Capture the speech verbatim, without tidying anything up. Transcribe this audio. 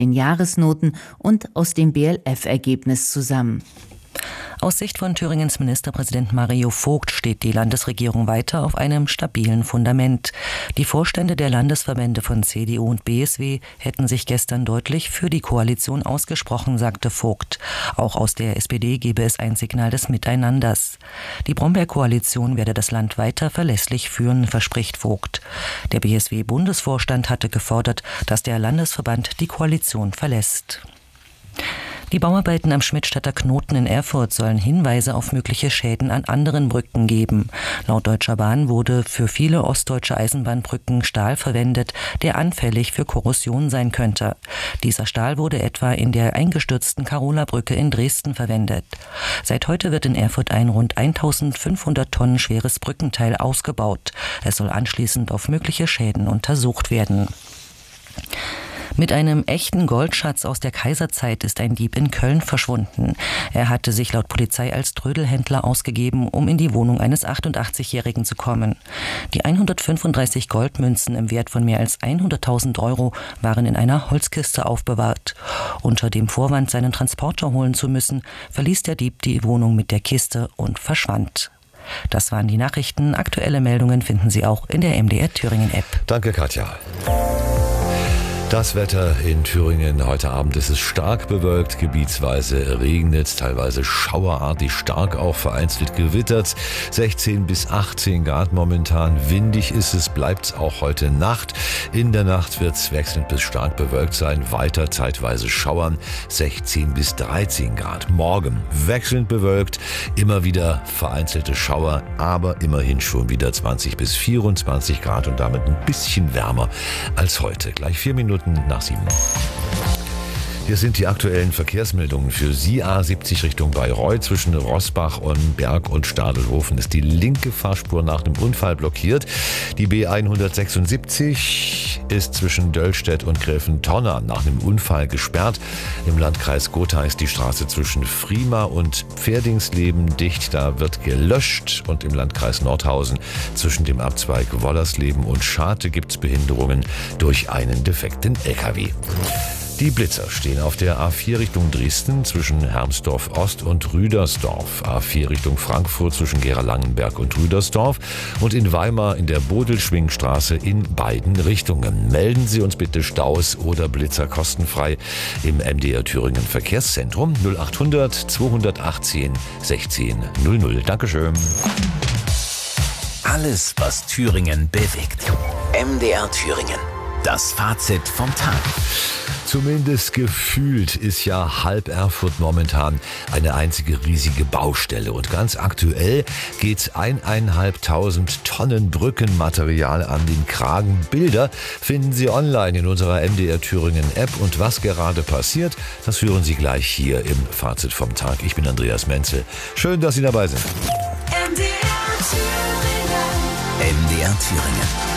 den Jahresnoten und aus dem B L F-Ergebnis zusammen. Aus Sicht von Thüringens Ministerpräsident Mario Vogt steht die Landesregierung weiter auf einem stabilen Fundament. Die Vorstände der Landesverbände von C D U und B S W hätten sich gestern deutlich für die Koalition ausgesprochen, sagte Vogt. Auch aus der S P D gebe es ein Signal des Miteinanders. Die Brombeer-Koalition werde das Land weiter verlässlich führen, verspricht Vogt. Der B S W-Bundesvorstand hatte gefordert, dass der Landesverband die Koalition verlässt. Die Bauarbeiten am Schmidtstädter Knoten in Erfurt sollen Hinweise auf mögliche Schäden an anderen Brücken geben. Laut Deutscher Bahn wurde für viele ostdeutsche Eisenbahnbrücken Stahl verwendet, der anfällig für Korrosion sein könnte. Dieser Stahl wurde etwa in der eingestürzten Karola-Brücke in Dresden verwendet. Seit heute wird in Erfurt ein rund eintausendfünfhundert Tonnen schweres Brückenteil ausgebaut. Es soll anschließend auf mögliche Schäden untersucht werden. Mit einem echten Goldschatz aus der Kaiserzeit ist ein Dieb in Köln verschwunden. Er hatte sich laut Polizei als Trödelhändler ausgegeben, um in die Wohnung eines achtundachtzigjährigen zu kommen. Die hundertfünfunddreißig Goldmünzen im Wert von mehr als hunderttausend Euro waren in einer Holzkiste aufbewahrt. Unter dem Vorwand, seinen Transporter holen zu müssen, verließ der Dieb die Wohnung mit der Kiste und verschwand. Das waren die Nachrichten. Aktuelle Meldungen finden Sie auch in der M D R Thüringen App. Danke, Katja. Das Wetter in Thüringen. Heute Abend ist es stark bewölkt, gebietsweise regnet, teilweise schauerartig stark, auch vereinzelt gewittert. sechzehn bis achtzehn Grad momentan. Windig ist es, bleibt es auch heute Nacht. In der Nacht wird es wechselnd bis stark bewölkt sein, weiter zeitweise schauern, sechzehn bis dreizehn Grad. Morgen wechselnd bewölkt, immer wieder vereinzelte Schauer, aber immerhin schon wieder zwanzig bis vierundzwanzig Grad und damit ein bisschen wärmer als heute. Gleich vier Minuten nach sieben. Hier sind die aktuellen Verkehrsmeldungen für Sie. A siebzig Richtung Bayreuth. Zwischen Rossbach und Berg und Stadelhofen ist die linke Fahrspur nach dem Unfall blockiert. Die B hundertsechsundsiebzig ist zwischen Döllstedt und Gräfentonna nach dem Unfall gesperrt. Im Landkreis Gotha ist die Straße zwischen Frima und Pferdingsleben dicht. Da wird gelöscht. Und im Landkreis Nordhausen zwischen dem Abzweig Wollersleben und Schate gibt es Behinderungen durch einen defekten L K W. Die Blitzer stehen auf der A vier Richtung Dresden zwischen Hermsdorf Ost und Rüdersdorf, A vier Richtung Frankfurt zwischen Gera-Langenberg und Rüdersdorf und in Weimar in der Bodelschwingstraße in beiden Richtungen. Melden Sie uns bitte Staus oder Blitzer kostenfrei im M D R Thüringen Verkehrszentrum null achthundert zweihundertachtzehn sechzehn null null. Dankeschön. Alles, was Thüringen bewegt. M D R Thüringen. Das Fazit vom Tag. Zumindest gefühlt ist ja halb Erfurt momentan eine einzige riesige Baustelle. Und ganz aktuell geht's eineinhalbtausend Tonnen Brückenmaterial an den Kragen. Bilder finden Sie online in unserer M D R Thüringen App. Und was gerade passiert, das hören Sie gleich hier im Fazit vom Tag. Ich bin Andreas Menzel. Schön, dass Sie dabei sind. M D R Thüringen. M D R Thüringen.